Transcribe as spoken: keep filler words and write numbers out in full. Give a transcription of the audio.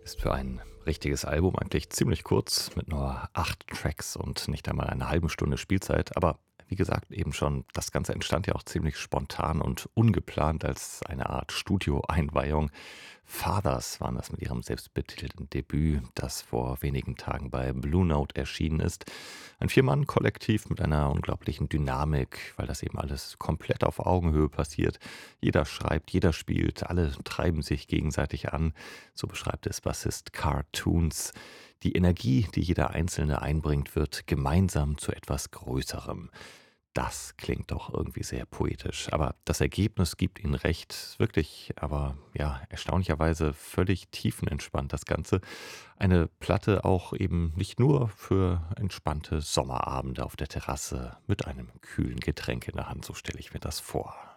Ist für ein richtiges Album eigentlich ziemlich kurz mit nur acht Tracks und nicht einmal einer halben Stunde Spielzeit. Aber wie gesagt, eben schon, das Ganze entstand ja auch ziemlich spontan und ungeplant als eine Art Studioeinweihung. Fathers waren das mit ihrem selbstbetitelten Debüt, das vor wenigen Tagen bei Blue Note erschienen ist. Ein Vier-Mann-Kollektiv mit einer unglaublichen Dynamik, weil das eben alles komplett auf Augenhöhe passiert. Jeder schreibt, jeder spielt, alle treiben sich gegenseitig an. So beschreibt es Bassist Cartoons. Die Energie, die jeder Einzelne einbringt, wird gemeinsam zu etwas Größerem. Das klingt doch irgendwie sehr poetisch. Aber das Ergebnis gibt Ihnen recht. Wirklich, aber ja, erstaunlicherweise völlig tiefenentspannt das Ganze. Eine Platte auch eben nicht nur für entspannte Sommerabende auf der Terrasse mit einem kühlen Getränk in der Hand. So stelle ich mir das vor.